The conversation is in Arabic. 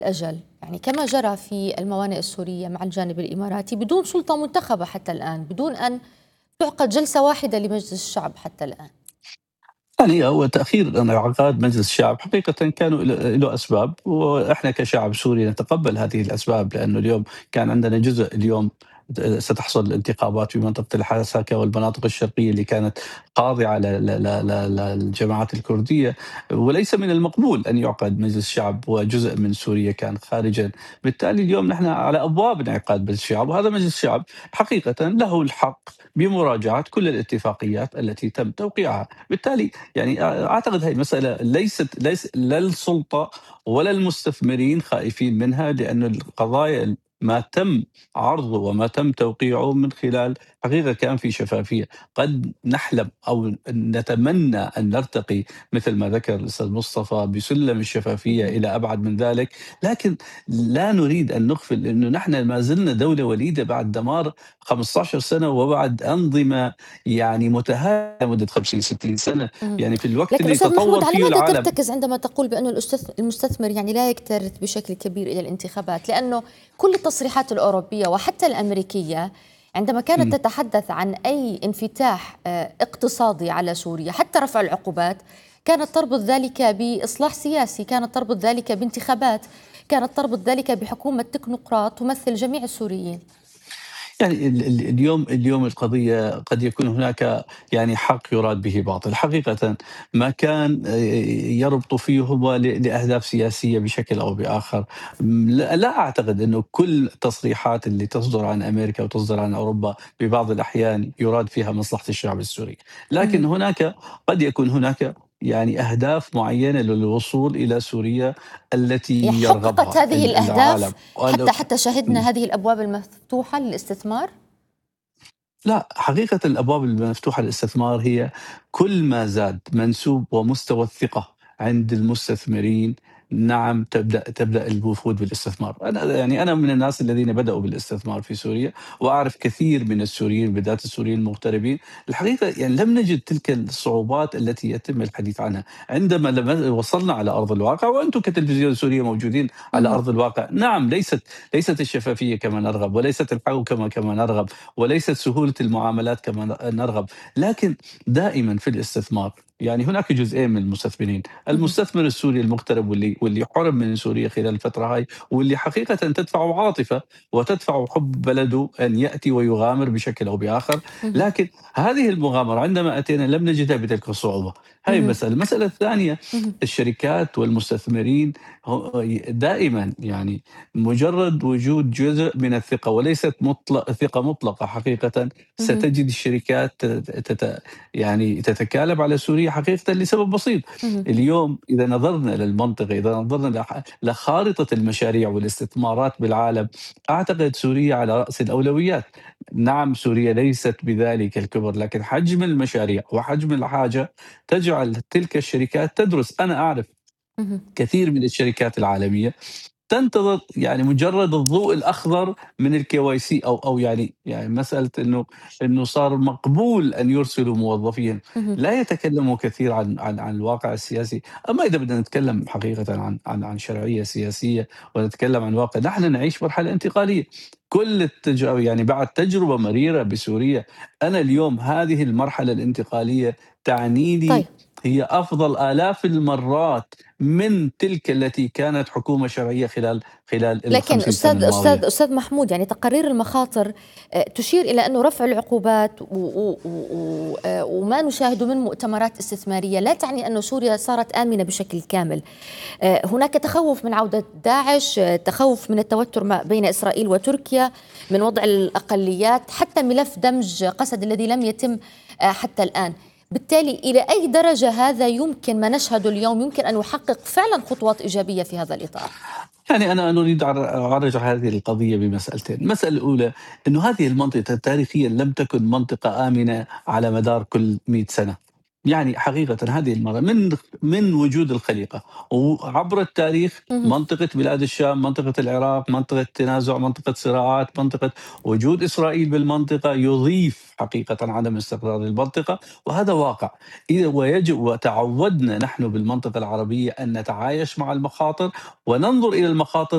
الأجل، يعني كما جرى في الموانئ السورية مع الجانب الإماراتي بدون سلطة منتخبة حتى الآن، بدون أن تعقد جلسة واحدة لمجلس الشعب حتى الآن. يعني هو تأخير انعقاد مجلس الشعب حقيقة كانوا له أسباب، وإحنا كشعب سوري نتقبل هذه الأسباب، لأنه اليوم كان عندنا جزء اليوم ستحصل الانتخابات في منطقة الحسكة والمناطق الشرقية اللي كانت خاضعة للجماعات الكردية، وليس من المقبول أن يعقد مجلس الشعب وجزء من سوريا كان خارجا. بالتالي اليوم نحن على أبواب انعقاد مجلس الشعب، وهذا مجلس الشعب حقيقة له الحق بمراجعة كل الاتفاقيات التي تم توقيعها. بالتالي يعني اعتقد هذه المساله ليس لا السلطه ولا المستثمرين خائفين منها، لأن القضايا ما تم عرضه وما تم توقيعه من خلال حقيقه كان في شفافيه. قد نحلم او نتمنى ان نرتقي مثل ما ذكر الاستاذ مصطفى بسلم الشفافيه مهم. الى ابعد من ذلك، لكن لا نريد ان نغفل انه نحن ما زلنا دوله وليده بعد دمار 15 سنه وبعد انظمه يعني متهالة مدة 50 60 سنة، مهم. يعني في الوقت لكن اللي أستاذ محمود، تطور على فيه ماذا العالم. ترتكز عندما تقول بأن المستثمر يعني لا يكترث بشكل كبير إلى الانتخابات؟ لأنه كل التصريحات الأوروبية وحتى الأمريكية عندما كانت إمم. تتحدث عن أي انفتاح اقتصادي على سوريا حتى رفع العقوبات، كانت تربط ذلك بإصلاح سياسي، كانت تربط ذلك بانتخابات، كانت تربط ذلك بحكومة تكنوقراط تمثل جميع السوريين. يعني اليوم القضية قد يكون هناك يعني حق يراد به باطل، حقيقةً ما كان يربط فيه هو لأهداف سياسية بشكل أو بآخر. لا أعتقد إنه كل التصريحات اللي تصدر عن أمريكا وتصدر عن أوروبا ببعض الأحيان يراد فيها مصلحة الشعب السوري، لكن مهم. قد يكون هناك يعني أهداف معينة للوصول إلى سوريا يعني التي حققت يرغبها هذه الأهداف العالم. حتى شهدنا هذه الأبواب المفتوحة للاستثمار؟ لأ، حقيقة الأبواب المفتوحة للاستثمار هي كل ما زاد منسوب ومستوى الثقة عند المستثمرين، نعم تبدأ الوفود بالاستثمار. أنا من الناس الذين بدأوا بالاستثمار في سوريا، وأعرف كثير من السوريين بالذات السوريين المغتربين، الحقيقة يعني لم نجد تلك الصعوبات التي يتم الحديث عنها. عندما وصلنا على أرض الواقع، وأنتم كتلفزيون سوريا موجودين على مهم. أرض الواقع، نعم ليست الشفافية كما نرغب، وليست الحوكمة كما نرغب، وليست سهولة المعاملات كما نرغب، لكن دائما في الاستثمار يعني هناك جزئين من المستثمرين، مهم. المستثمر السوري المغترب واللي حرم من سوريا خلال الفترة هاي، واللي حقيقة تدفع عاطفة وتدفع حب بلده أن يأتي ويغامر بشكل أو بآخر. مهم. لكن هذه المغامرة عندما أتينا لم نجدها بتلك الصعوبة. هاي مهم. مسألة. المسألة الثانية، مهم. الشركات والمستثمرين دائما يعني مجرد وجود جزء من الثقة وليست ثقة مطلقة حقيقة، مهم. ستجد الشركات يعني تتكالب على سوريا حقيقة لسبب بسيط. مهم. اليوم إذا نظرنا للمنطقة، إذا نظرنا لخارطة المشاريع والاستثمارات بالعالم، أعتقد سوريا على رأس الأولويات. نعم سوريا ليست بذلك الكبر، لكن حجم المشاريع وحجم الحاجة تجعل تلك الشركات تدرس. أنا أعرف مهم. كثير من الشركات العالمية تنتظر يعني مجرد الضوء الأخضر من الKYC، أو يعني مسألة إنه صار مقبول أن يرسلوا موظفيهم، مهم. لا يتكلموا كثير عن الواقع السياسي. أما إذا بدنا نتكلم حقيقة عن شرعية سياسية ونتكلم عن واقع، نحن نعيش مرحلة انتقالية. كل التجربة يعني بعد تجربة مريرة بسوريا، أنا اليوم هذه المرحلة الانتقالية تعني طيب، لي هي أفضل آلاف المرات من تلك التي كانت حكومة شرعية خلال لكن ال50 سنة الماضية. أستاذ محمود، يعني تقارير المخاطر تشير إلى أنه رفع العقوبات وما نشاهده من مؤتمرات استثمارية لا تعني أن سوريا صارت آمنة بشكل كامل. هناك تخوف من عودة داعش، تخوف من التوتر ما بين إسرائيل وتركيا، من وضع الأقليات، حتى ملف دمج قسد الذي لم يتم حتى الآن. بالتالي إلى أي درجة هذا يمكن ما نشهده اليوم يمكن أن يحقق فعلا خطوات إيجابية في هذا الإطار؟ يعني أنا أريد أعرج هذه القضية بمسألتين. المسألة الأولى أنه هذه المنطقة تاريخيا لم تكن منطقة آمنة على مدار كل 100 سنة. يعني حقيقة هذه المرة من وجود الخليقة وعبر التاريخ، مهم. منطقة بلاد الشام، منطقة العراق، منطقة تنازع، منطقة صراعات، منطقة وجود إسرائيل بالمنطقة يضيف حقيقة عدم استقرار المنطقة، وهذا واقع. إذا ويجب وتعودنا نحن بالمنطقة العربية أن نتعايش مع المخاطر وننظر إلى المخاطر